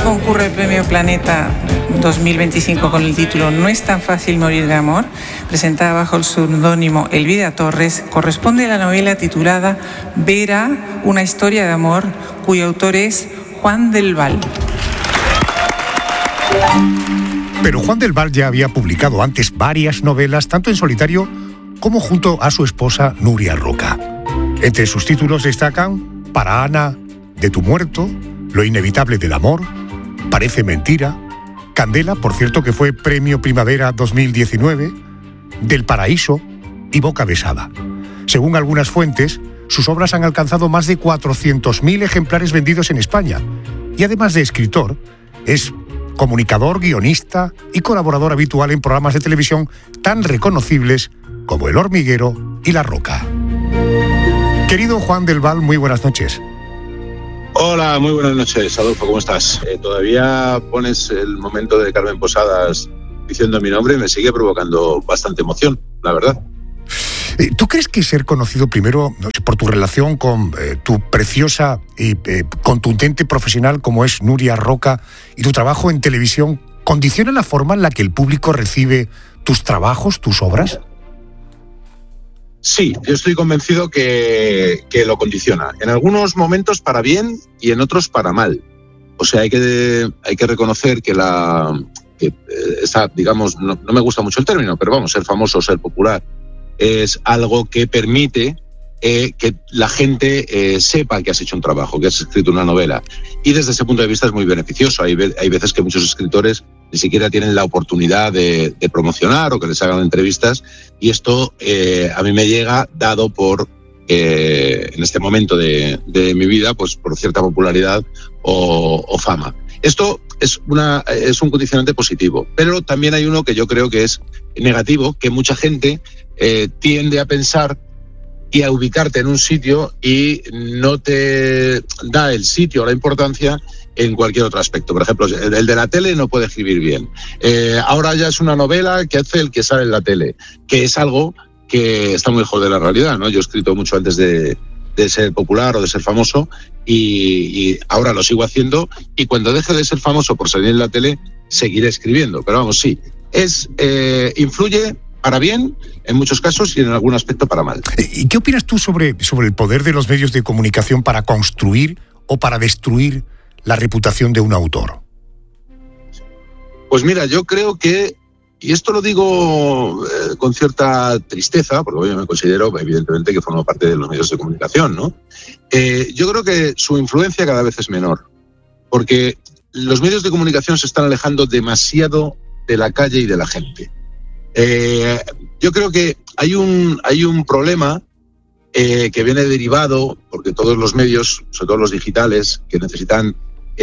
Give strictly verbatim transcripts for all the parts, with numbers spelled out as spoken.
concurre el Premio Planeta dos mil veinticinco con el título No es tan fácil morir de amor, presentada bajo el seudónimo Elvira Torres, corresponde a la novela titulada Vera, una historia de amor, cuyo autor es Juan del Val. Pero Juan del Val ya había publicado antes varias novelas, tanto en solitario como junto a su esposa Nuria Roca. Entre sus títulos destacan Para Ana, De tu muerto, Lo inevitable del amor, Parece mentira, Candela, por cierto que fue Premio Primavera dos mil diecinueve, Del paraíso y Boca besada. Según algunas fuentes, sus obras han alcanzado más de cuatrocientos mil ejemplares vendidos en España. Y además de escritor, es comunicador, guionista y colaborador habitual en programas de televisión tan reconocibles como El Hormiguero y La Roca. Querido Juan del Val, muy buenas noches. Hola, muy buenas noches, Adolfo, ¿cómo estás? Eh, todavía pones el momento de Carmen Posadas diciendo mi nombre y me sigue provocando bastante emoción, la verdad. ¿Tú crees que ser conocido primero no sé, por tu relación con eh, tu preciosa y eh, contundente profesional como es Nuria Roca y tu trabajo en televisión condiciona la forma en la que el público recibe tus trabajos, tus obras? Sí, yo estoy convencido que, que lo condiciona. En algunos momentos para bien y en otros para mal. O sea, hay que, hay que reconocer que la... Que esa, digamos, no, no me gusta mucho el término, pero vamos, ser famoso, ser popular, es algo que permite eh, que la gente eh, sepa que has hecho un trabajo, que has escrito una novela. Y desde ese punto de vista es muy beneficioso. Hay, ve- hay veces que muchos escritores ni siquiera tienen la oportunidad de, de promocionar o que les hagan entrevistas. Y esto eh, a mí me llega dado por, eh, en este momento de, de mi vida, pues por cierta popularidad o, o fama. Esto es, una, es un condicionante positivo, pero también hay uno que yo creo que es negativo, que mucha gente eh, tiende a pensar y a ubicarte en un sitio y no te da el sitio o la importancia en cualquier otro aspecto. Por ejemplo, el de la tele no puede escribir bien. Eh, ahora ya es una novela que hace el que sale en la tele, que es algo que está muy lejos de la realidad, ¿no? Yo he escrito mucho antes de, de ser popular o de ser famoso y, y ahora lo sigo haciendo y cuando deje de ser famoso por salir en la tele seguiré escribiendo. Pero vamos, sí, es eh, influye para bien en muchos casos y en algún aspecto para mal. ¿Y qué opinas tú sobre, sobre el poder de los medios de comunicación para construir o para destruir la reputación de un autor? Pues mira, yo creo que, y esto lo digo eh, con cierta tristeza, porque yo me considero evidentemente que formo parte de los medios de comunicación, ¿no? Eh, yo creo que su influencia cada vez es menor, porque los medios de comunicación se están alejando demasiado de la calle y de la gente. Eh, yo creo que hay un, hay un problema eh, que viene derivado, porque todos los medios, sobre todo los digitales, que necesitan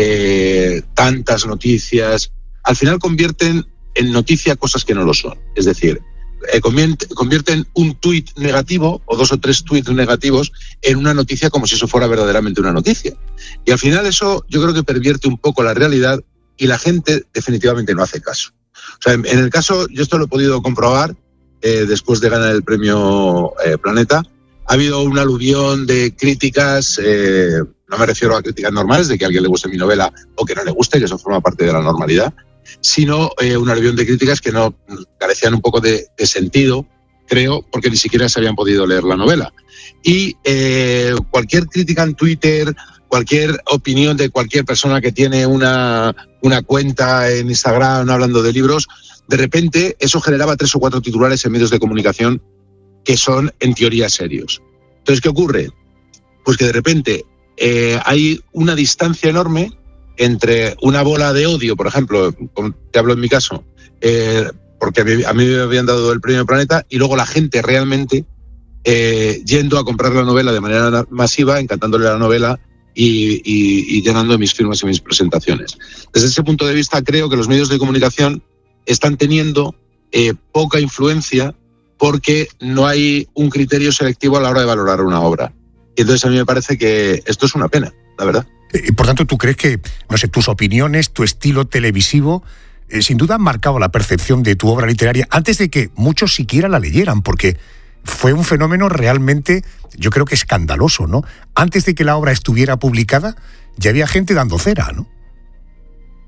eh, tantas noticias, al final convierten en noticia cosas que no lo son. Es decir, eh, convierten un tuit negativo o dos o tres tuits negativos en una noticia como si eso fuera verdaderamente una noticia. Y al final eso yo creo que pervierte un poco la realidad y la gente definitivamente no hace caso. O sea, en, en el caso, yo esto lo he podido comprobar eh, después de ganar el premio eh, Planeta. Ha habido un aluvión de críticas, eh, no me refiero a críticas normales, de que a alguien le guste mi novela o que no le guste, que eso forma parte de la normalidad, sino eh, un aluvión de críticas que no carecían un poco de, de sentido, creo, porque ni siquiera se habían podido leer la novela. Y eh, cualquier crítica en Twitter, cualquier opinión de cualquier persona que tiene una, una cuenta en Instagram hablando de libros, de repente eso generaba tres o cuatro titulares en medios de comunicación que son en teoría serios. Entonces, ¿qué ocurre? Pues que de repente eh, hay una distancia enorme entre una bola de odio, por ejemplo, como te hablo en mi caso, eh, porque a mí, a mí me habían dado el premio Planeta, y luego la gente realmente eh, yendo a comprar la novela de manera masiva, encantándole la novela y, y, y llenando mis firmas y mis presentaciones. Desde ese punto de vista, creo que los medios de comunicación están teniendo eh, poca influencia porque no hay un criterio selectivo a la hora de valorar una obra. Y entonces a mí me parece que esto es una pena, la verdad. Y por tanto, ¿tú crees que, no sé, tus opiniones, tu estilo televisivo, eh, sin duda han marcado la percepción de tu obra literaria antes de que muchos siquiera la leyeran? Porque fue un fenómeno realmente, yo creo que escandaloso, ¿no? Antes de que la obra estuviera publicada, ya había gente dando cera, ¿no?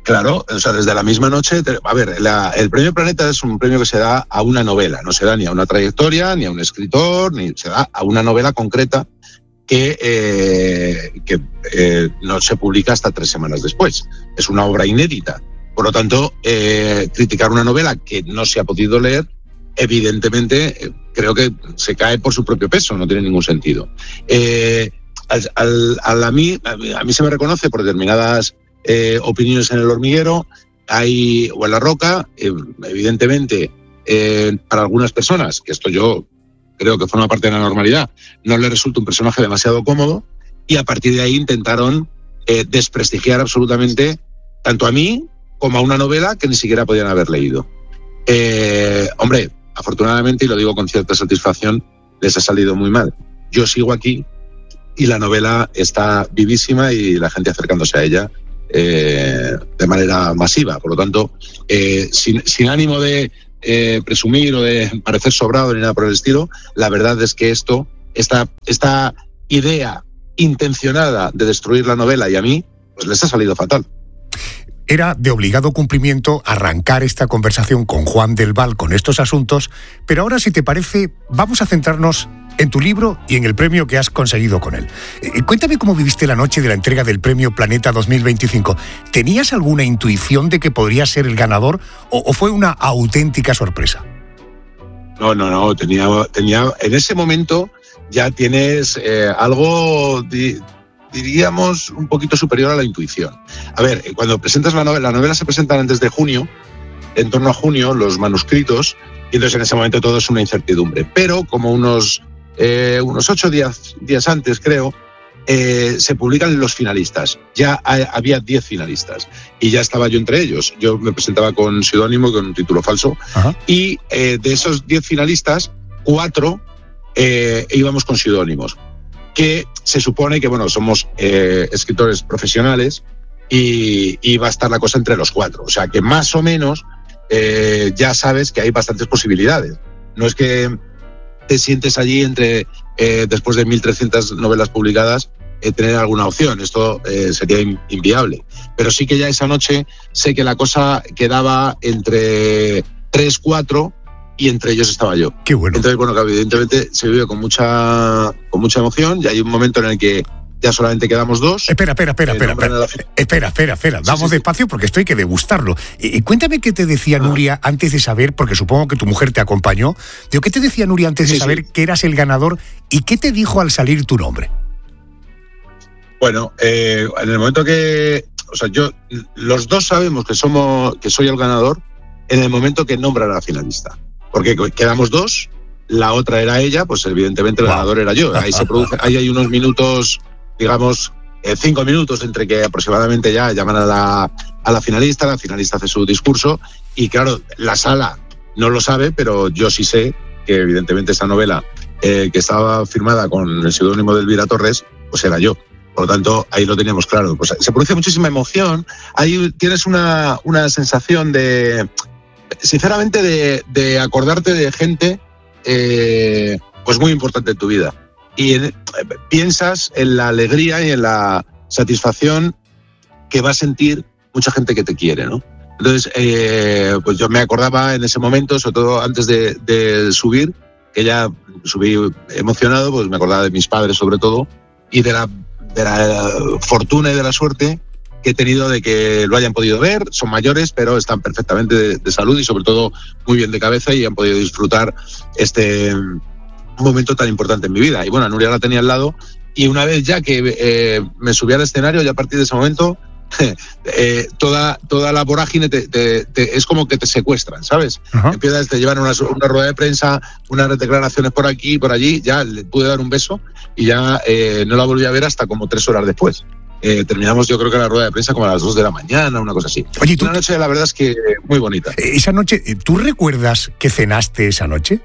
Claro, o sea, desde la misma noche. A ver, la, el Premio Planeta es un premio que se da a una novela, no se da ni a una trayectoria, ni a un escritor, ni se da a una novela concreta que, eh, que eh, no se publica hasta tres semanas después. Es una obra inédita. Por lo tanto, eh, criticar una novela que no se ha podido leer, evidentemente, eh, creo que se cae por su propio peso, no tiene ningún sentido. Eh, al, al, al, a, mí, a mí se me reconoce por determinadas eh, opiniones en El Hormiguero, hay, o en La Roca, eh, evidentemente, eh, para algunas personas, que esto yo creo que forma parte de la normalidad, no le resulta un personaje demasiado cómodo, y a partir de ahí intentaron eh, desprestigiar absolutamente tanto a mí como a una novela que ni siquiera podían haber leído. Eh, hombre, afortunadamente, y lo digo con cierta satisfacción, les ha salido muy mal. Yo sigo aquí y la novela está vivísima y la gente acercándose a ella eh, de manera masiva. Por lo tanto, eh, sin, sin ánimo de eh, presumir o de parecer sobrado ni nada por el estilo, la verdad es que esto, esta, esta idea intencionada de destruir la novela y a mí, pues les ha salido fatal. Era de obligado cumplimiento arrancar esta conversación con Juan del Val con estos asuntos, pero ahora, si te parece, vamos a centrarnos en tu libro y en el premio que has conseguido con él. Eh, cuéntame cómo viviste la noche de la entrega del Premio Planeta dos mil veinticinco. ¿Tenías alguna intuición de que podría ser el ganador o, o fue una auténtica sorpresa? No, no, no. Tenía, tenía en ese momento ya tienes eh, algo... De, diríamos, un poquito superior a la intuición. A ver, cuando presentas la novela, la novela se presenta antes de junio, en torno a junio, los manuscritos, y entonces en ese momento todo es una incertidumbre. Pero como unos, eh, unos ocho días, días antes, creo, eh, se publican los finalistas. Ya hay, había diez finalistas, y ya estaba yo entre ellos. Yo me presentaba con seudónimo, con un título falso, Ajá. y eh, de esos diez finalistas, cuatro eh, íbamos con seudónimos, que se supone que, bueno, somos eh, escritores profesionales y, y va a estar la cosa entre los cuatro. O sea, que más o menos eh, ya sabes que hay bastantes posibilidades. No es que te sientes allí entre, eh, después de mil trescientas novelas publicadas, eh, tener alguna opción. Esto eh, sería in, inviable. Pero sí que ya esa noche sé que la cosa quedaba entre tres, cuatro... y entre ellos estaba yo. Qué bueno. Entonces, bueno, que evidentemente se vive con mucha con mucha emoción y hay un momento en el que ya solamente quedamos dos. Espera, espera, espera, espera, espera, la... espera, espera, espera. Vamos sí, sí, despacio porque esto hay que degustarlo. Y, y cuéntame qué te decía ah. Nuria antes de saber, porque supongo que tu mujer te acompañó. Digo, ¿qué te decía Nuria antes de sí, saber sí. que eras el ganador y qué te dijo al salir tu nombre? Bueno, eh, en el momento que, o sea, yo, los dos sabemos que somos, que soy el ganador en el momento que nombran a la finalista. Porque quedamos dos, la otra era ella, pues evidentemente el wow. ganador era yo. Ahí se produce, ahí hay unos minutos, digamos, eh, cinco minutos entre que aproximadamente ya llaman a la, a la finalista, la finalista hace su discurso y claro, la sala no lo sabe, pero yo sí sé que evidentemente esa novela eh, que estaba firmada con el seudónimo de Elvira Torres, pues era yo. Por lo tanto, ahí lo teníamos claro. Pues se produce muchísima emoción, ahí tienes una, una sensación de... sinceramente de, de acordarte de gente eh, pues muy importante en tu vida y en, eh, piensas en la alegría y en la satisfacción que va a sentir mucha gente que te quiere, ¿no? Entonces eh, pues yo me acordaba en ese momento, sobre todo antes de, de subir, que ya subí emocionado, pues me acordaba de mis padres sobre todo y de la, de la fortuna y de la suerte que he tenido de que lo hayan podido ver. Son mayores, pero están perfectamente de, de salud y sobre todo muy bien de cabeza y han podido disfrutar este momento tan importante en mi vida. Y bueno, a Nuria la tenía al lado y una vez ya que eh, me subí al escenario, ya a partir de ese momento eh, toda, toda la vorágine te, te, te, es como que te secuestran, ¿sabes? Uh-huh. Empiezas, te llevan una, una rueda de prensa, unas declaraciones por aquí, por allí, ya le pude dar un beso y ya eh, no la volví a ver hasta como tres horas después. Eh, terminamos yo creo que la rueda de prensa como a las dos de la mañana, una cosa así. Oye, ¿tú? Una noche la verdad es que muy bonita. Esa noche, ¿tú recuerdas que cenaste esa noche?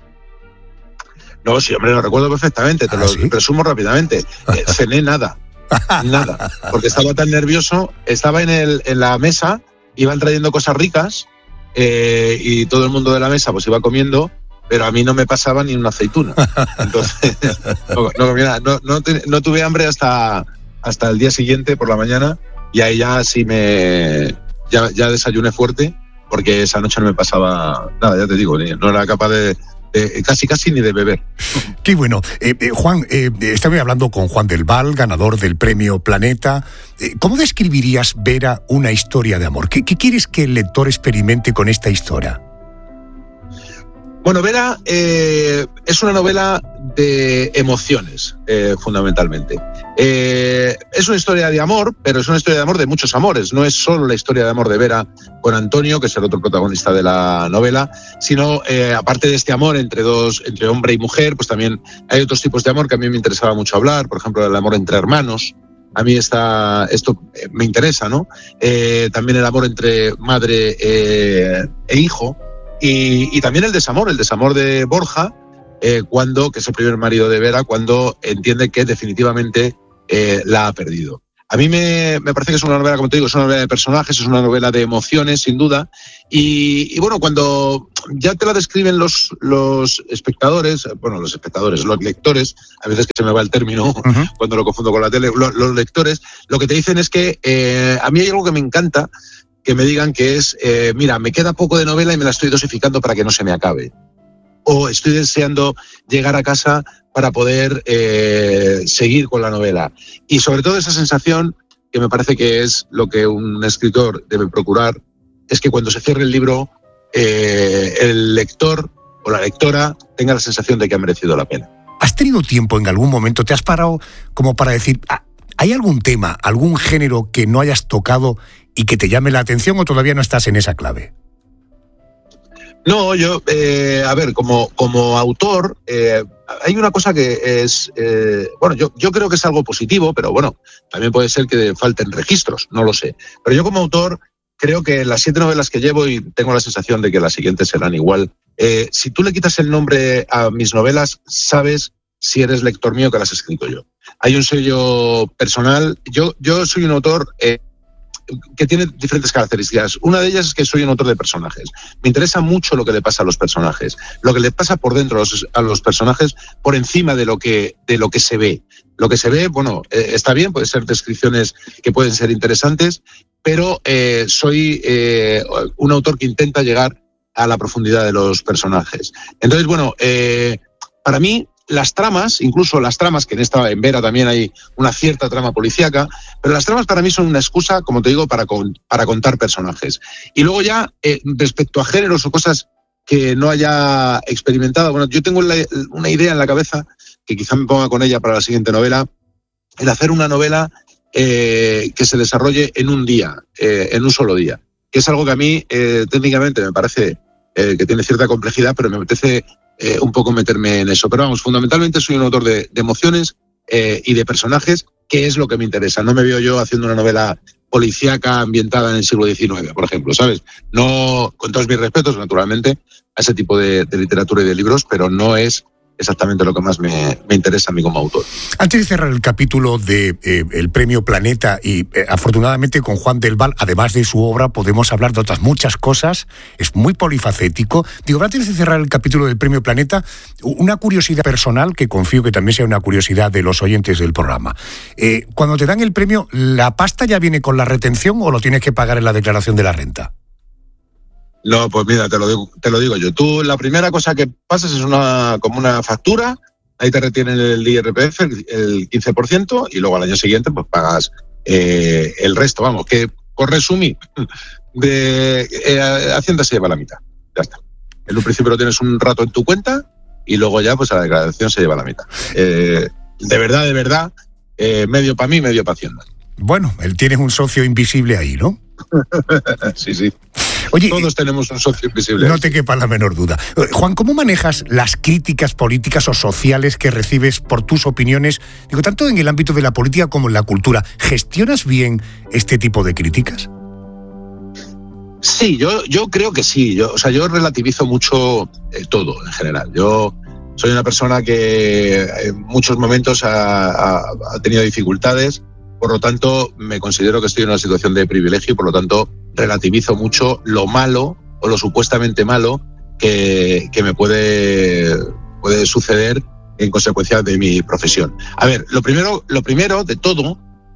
No, sí, hombre, lo recuerdo perfectamente, te ¿Ah, lo sí? presumo rápidamente. Eh, cené nada, nada, porque estaba tan nervioso, estaba en, el, en la mesa, iban trayendo cosas ricas eh, y todo el mundo de la mesa pues iba comiendo, pero a mí no me pasaba ni una aceituna. Entonces, no, no, mira, no, no, te, no tuve hambre hasta... hasta el día siguiente por la mañana y ahí ya sí me, ya, ya desayuné fuerte, porque esa noche no me pasaba nada, ya te digo, no era capaz de, de casi casi ni de beber. Qué bueno. Eh, eh, Juan, eh, estaba hablando con Juan del Val, ganador del premio Planeta. Eh, ¿Cómo describirías, Vera, una historia de amor? ¿Qué, qué quieres que el lector experimente con esta historia? Bueno, Vera eh, es una novela de emociones, eh, fundamentalmente. Eh, es una historia de amor, pero es una historia de amor de muchos amores. No es solo la historia de amor de Vera con Antonio, que es el otro protagonista de la novela, sino, eh, aparte de este amor entre dos, entre hombre y mujer, pues también hay otros tipos de amor que a mí me interesaba mucho hablar. Por ejemplo, el amor entre hermanos. A mí esta, esto me interesa, ¿no? Eh, también el amor entre madre eh, e hijo. Y, y también el desamor, el desamor de Borja, eh, cuando, que es el primer marido de Vera, cuando entiende que definitivamente eh, la ha perdido. A mí me, me parece que es una novela, como te digo, es una novela de personajes, es una novela de emociones, sin duda. Y, y bueno, cuando ya te la describen los, los espectadores, bueno, los espectadores, los lectores, a veces que se me va el término uh-huh. cuando lo confundo con la tele, los, los lectores, lo que te dicen es que eh, a mí hay algo que me encanta, que me digan que es, eh, mira, me queda poco de novela y me la estoy dosificando para que no se me acabe. O estoy deseando llegar a casa para poder eh, seguir con la novela. Y sobre todo esa sensación, que me parece que es lo que un escritor debe procurar, es que cuando se cierre el libro, eh, el lector o la lectora tenga la sensación de que ha merecido la pena. ¿Has tenido tiempo en algún momento, te has parado como para decir, ah, ¿hay algún tema, algún género que no hayas tocado y que te llame la atención, o todavía no estás en esa clave? No, yo, eh, a ver, como, como autor, eh, hay una cosa que es, eh, bueno, yo, yo creo que es algo positivo, pero bueno, también puede ser que falten registros, no lo sé. Pero yo como autor creo que las siete novelas que llevo, y tengo la sensación de que las siguientes serán igual, eh, si tú le quitas el nombre a mis novelas, sabes si eres lector mío que las he escrito yo. Hay un sello personal, yo, yo soy un autor... Eh, que tiene diferentes características. Una de ellas es que soy un autor de personajes. Me interesa mucho lo que le pasa a los personajes, lo que le pasa por dentro a los, a los personajes, por encima de lo que de lo que se ve. Lo que se ve, bueno, eh, está bien, puede ser descripciones que pueden ser interesantes, pero eh, soy eh, un autor que intenta llegar a la profundidad de los personajes. Entonces, bueno, eh, para mí las tramas, incluso las tramas, que en esta en Vera también hay una cierta trama policíaca, pero las tramas para mí son una excusa, como te digo, para, con, para contar personajes. Y luego ya, eh, respecto a géneros o cosas que no haya experimentado, bueno, yo tengo la, una idea en la cabeza, que quizá me ponga con ella para la siguiente novela, el hacer una novela eh, que se desarrolle en un día, eh, en un solo día, que es algo que a mí eh, técnicamente me parece eh, que tiene cierta complejidad, pero me apetece Eh, un poco meterme en eso. Pero vamos, fundamentalmente soy un autor de, de emociones eh, y de personajes, que es lo que me interesa. No me veo yo haciendo una novela policíaca ambientada en el siglo diecinueve, por ejemplo, ¿sabes? No, con todos mis respetos, naturalmente, a ese tipo de, de literatura y de libros, pero no es exactamente lo que más me, me interesa a mí como autor. Antes de cerrar el capítulo de eh, el Premio Planeta, y eh, afortunadamente con Juan del Val, además de su obra, podemos hablar de otras muchas cosas, es muy polifacético. Digo, antes de cerrar el capítulo del Premio Planeta, una curiosidad personal, que confío que también sea una curiosidad de los oyentes del programa. Eh, cuando te dan el premio, ¿la pasta ya viene con la retención o lo tienes que pagar en la declaración de la renta? No, pues mira, te lo digo, te lo digo yo. Tú, la primera cosa que pasas es una como una factura, ahí te retienen el I R P F, el, el quince por ciento, y luego al año siguiente pues pagas eh, el resto. Vamos, que por resumir, de eh, Hacienda se lleva la mitad. Ya está. En un principio lo tienes un rato en tu cuenta y luego ya pues a la declaración se lleva la mitad. Eh, de verdad, de verdad, eh, medio para mí, medio para Hacienda. Bueno, él tiene un socio invisible ahí, ¿no? Sí, sí. Oye, todos tenemos un socio invisible. No te quepa la menor duda. Juan, ¿cómo manejas las críticas políticas o sociales que recibes por tus opiniones? Digo, tanto en el ámbito de la política como en la cultura. ¿Gestionas bien este tipo de críticas? Sí, yo, yo creo que sí. Yo, o sea, yo relativizo mucho eh, todo en general. Yo soy una persona que en muchos momentos ha, ha, ha tenido dificultades. Por lo tanto, me considero que estoy en una situación de privilegio y por lo tanto relativizo mucho lo malo o lo supuestamente malo que, que me puede, puede suceder en consecuencia de mi profesión. A ver, lo primero, lo primero de todo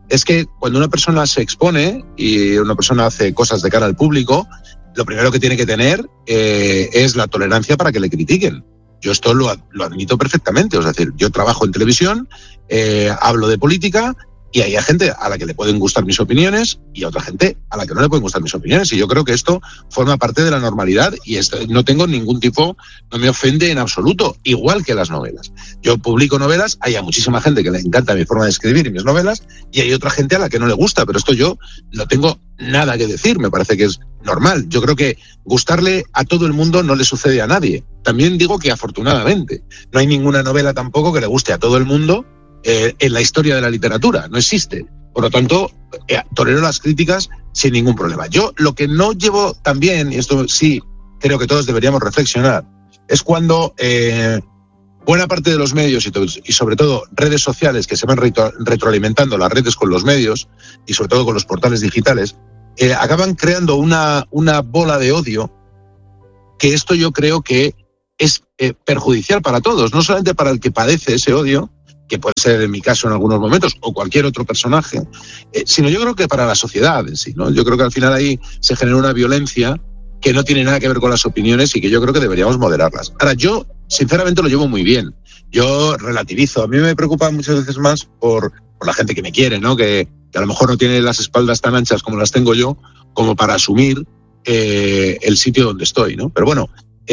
es que cuando una persona se expone y una persona hace cosas de cara al público, lo primero que tiene que tener eh, es la tolerancia para que le critiquen. Yo esto lo, lo admito perfectamente. Es decir, yo trabajo en televisión, eh, hablo de política y hay gente a la que le pueden gustar mis opiniones y a otra gente a la que no le pueden gustar mis opiniones. Y yo creo que esto forma parte de la normalidad y esto, no tengo ningún tipo, no me ofende en absoluto, igual que las novelas. Yo publico novelas, hay a muchísima gente que le encanta mi forma de escribir y mis novelas y hay otra gente a la que no le gusta, pero esto yo no tengo nada que decir, me parece que es normal. Yo creo que gustarle a todo el mundo no le sucede a nadie. También digo que afortunadamente no hay ninguna novela tampoco que le guste a todo el mundo eh, en la historia de la literatura, no existe. Por lo tanto, eh, tolero las críticas sin ningún problema. Yo lo que no llevo tan bien, y esto sí creo que todos deberíamos reflexionar, es cuando eh, buena parte de los medios y, to- y sobre todo redes sociales que se van retro- retroalimentando las redes con los medios y sobre todo con los portales digitales, eh, acaban creando una, una bola de odio que esto yo creo que es eh, perjudicial para todos, no solamente para el que padece ese odio, que puede ser en mi caso en algunos momentos, o cualquier otro personaje, eh, sino yo creo que para la sociedad en sí, ¿no? Yo creo que al final ahí se genera una violencia que no tiene nada que ver con las opiniones y que yo creo que deberíamos moderarlas. Ahora, yo sinceramente lo llevo muy bien, yo relativizo, a mí me preocupa muchas veces más por, por la gente que me quiere, ¿no? Que, que a lo mejor no tiene las espaldas tan anchas como las tengo yo, como para asumir eh, el sitio donde estoy, ¿no? Pero bueno,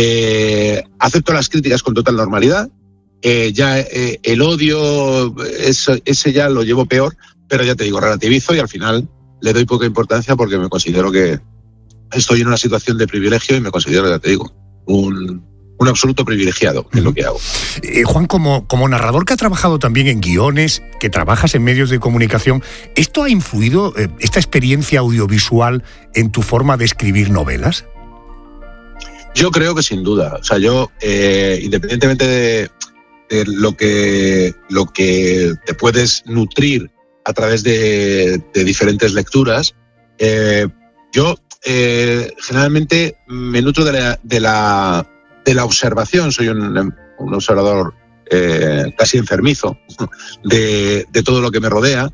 eh, acepto las críticas con total normalidad. Eh, ya eh, el odio, eso, ese ya lo llevo peor, pero ya te digo, relativizo y al final le doy poca importancia porque me considero que estoy en una situación de privilegio y me considero, ya te digo, un, un absoluto privilegiado en lo que hago. Eh, Juan, como, como narrador que ha trabajado también en guiones, que trabajas en medios de comunicación, ¿esto ha influido, eh, esta experiencia audiovisual, en tu forma de escribir novelas? Yo creo que sin duda. O sea, yo, eh, independientemente de de lo que, lo que te puedes nutrir a través de, de diferentes lecturas, eh, yo eh, generalmente me nutro de la, de la, de la observación, soy un, un observador eh, casi enfermizo de, de todo lo que me rodea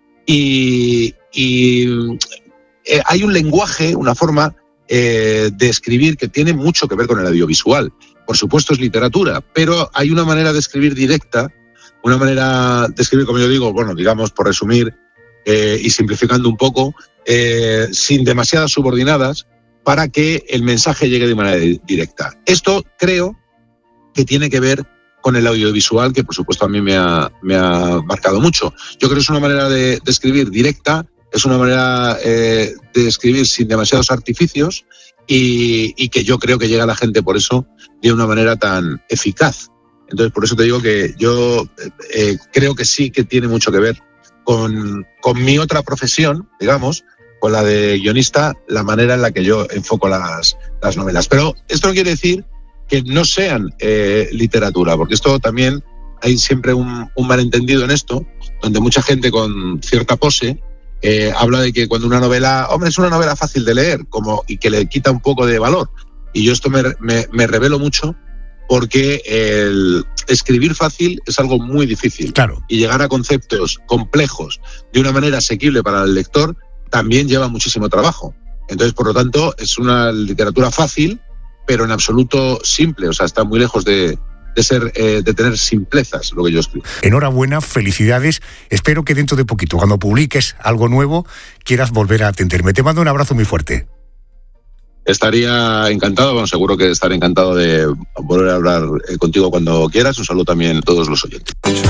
y, y eh, hay un lenguaje, una forma eh, de escribir que tiene mucho que ver con el audiovisual. Por supuesto es literatura, pero hay una manera de escribir directa, una manera de escribir, como yo digo, bueno, digamos, por resumir eh, y simplificando un poco, eh, sin demasiadas subordinadas, para que el mensaje llegue de manera directa. Esto creo que tiene que ver con el audiovisual, que por supuesto a mí me ha, me ha marcado mucho. Yo creo que es una manera de, de escribir directa, es una manera eh, de escribir sin demasiados artificios, Y, y que yo creo que llega a la gente por eso de una manera tan eficaz. Entonces, por eso te digo que yo eh, creo que sí que tiene mucho que ver con, con mi otra profesión, digamos, con la de guionista, la manera en la que yo enfoco las, las novelas. Pero esto no quiere decir que no sean eh, literatura, porque esto también hay siempre un, un malentendido en esto, donde mucha gente con cierta pose Eh, habla de que cuando una novela, hombre, es una novela fácil de leer como, y que le quita un poco de valor. Y yo esto me, me, me revelo mucho porque el escribir fácil es algo muy difícil. Claro. Y llegar a conceptos complejos de una manera asequible para el lector también lleva muchísimo trabajo. Entonces, por lo tanto, es una literatura fácil, pero en absoluto simple. O sea, está muy lejos de... de ser, eh, de tener simplezas lo que yo escribo. Enhorabuena, felicidades. Espero que dentro de poquito, cuando publiques algo nuevo, quieras volver a atenderme. Te mando un abrazo muy fuerte. Estaría encantado, bueno, seguro que estaré encantado de volver a hablar contigo cuando quieras. Un saludo también a todos los oyentes.